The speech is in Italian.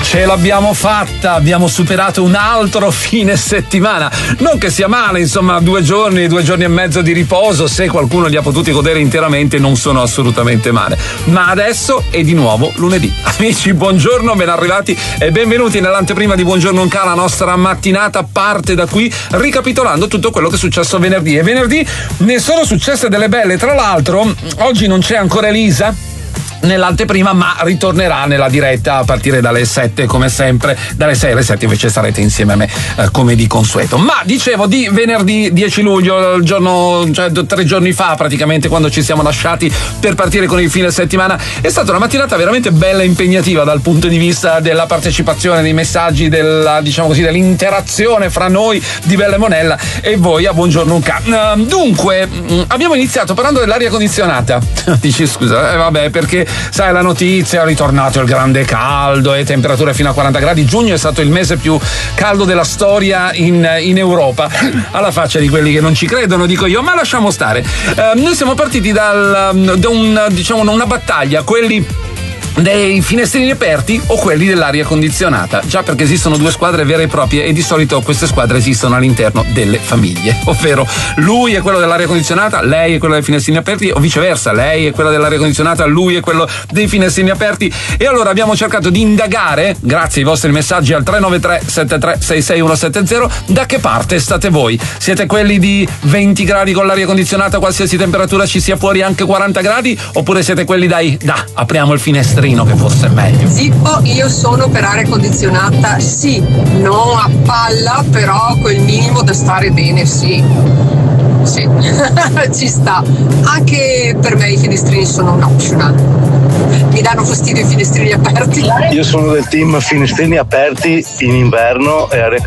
Ce l'abbiamo fatta, abbiamo superato un altro fine settimana. Non che sia male, insomma, 2 giorni e mezzo di riposo, se qualcuno li ha potuti godere interamente, non sono assolutamente male. Ma adesso è di nuovo lunedì. Amici, buongiorno, ben arrivati e benvenuti nell'anteprima di Buongiorno Nca. La nostra mattinata parte da qui, ricapitolando tutto quello che è successo venerdì. E venerdì ne sono successe delle belle. Tra l'altro, oggi non c'è ancora Elisa nell'anteprima, ma ritornerà nella diretta a partire dalle 7 come sempre, dalle 6 alle 7 invece sarete insieme a me come di consueto. Ma dicevo di venerdì 10 luglio, il giorno, cioè 3 giorni fa praticamente, quando ci siamo lasciati per partire con il fine settimana, è stata una mattinata veramente bella e impegnativa dal punto di vista della partecipazione, dei messaggi, della, diciamo così, dell'interazione fra noi di Bella e Monella e voi a Buongiorno Nca. Dunque abbiamo iniziato parlando dell'aria condizionata. Dici scusa, vabbè, perché sai la notizia, è ritornato il grande caldo e temperature fino a 40 gradi. Giugno è stato il mese più caldo della storia in Europa, alla faccia di quelli che non ci credono, dico io, ma lasciamo stare. Noi siamo partiti da una battaglia, quelli dei finestrini aperti o quelli dell'aria condizionata, già perché esistono 2 squadre vere e proprie e di solito queste squadre esistono all'interno delle famiglie, ovvero lui è quello dell'aria condizionata, lei è quello dei finestrini aperti o viceversa, lei è quella dell'aria condizionata, lui è quello dei finestrini aperti. E allora abbiamo cercato di indagare, grazie ai vostri messaggi al 393 73 66170, da che parte state voi. Siete quelli di 20 gradi con l'aria condizionata qualsiasi temperatura ci sia fuori, anche 40 gradi, oppure siete quelli apriamo il finestrino che fosse meglio? Zippo, io sono per aria condizionata, sì, non a palla, però quel minimo da stare bene, sì, ci sta. Anche per me i finestrini sono un optional, mi danno fastidio i finestrini aperti. Io sono del team finestrini aperti in inverno e aria